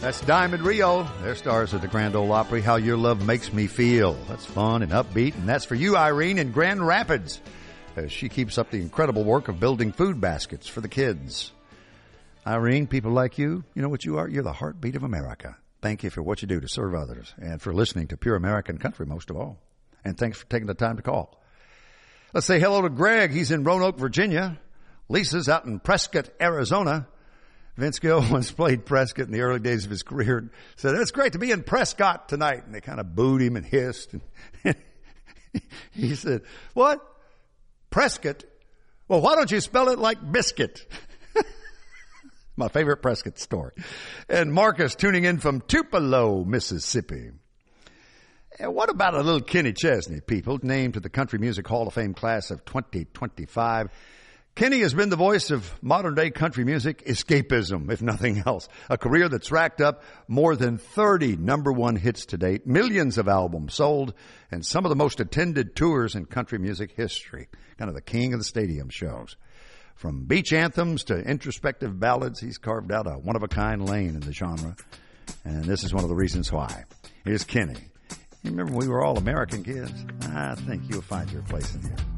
That's Diamond Rio. They're stars of the Grand Ole Opry, How Your Love Makes Me Feel. That's fun and upbeat, and that's for you, Irene, in Grand Rapids, as she keeps up the incredible work of building food baskets for the kids. Irene, people like you, you know what you are? You're the heartbeat of America. Thank you for what you do to serve others and for listening to Pure American Country most of all. And thanks for taking the time to call. Let's say hello to Greg. He's in Roanoke, Virginia. Lisa's out in Prescott, Arizona. Vince Gill once played Prescott in the early days of his career and said, "It's great to be in Prescott tonight." And they kind of booed him and hissed. And he said, "What? Prescott? Well, why don't you spell it like biscuit?" My favorite Prescott story. And Marcus tuning in from Tupelo, Mississippi. And what about a little Kenny Chesney, people, named to the Country Music Hall of Fame class of 2025? Kenny has been the voice of modern-day country music escapism, if nothing else. A career that's racked up more than 30 number one hits to date, millions of albums sold, and some of the most attended tours in country music history. Kind of the king of the stadium shows. From beach anthems to introspective ballads, he's carved out a one-of-a-kind lane in the genre. And this is one of the reasons why. Here's Kenny. You remember we were all American kids? I think you'll find your place in here.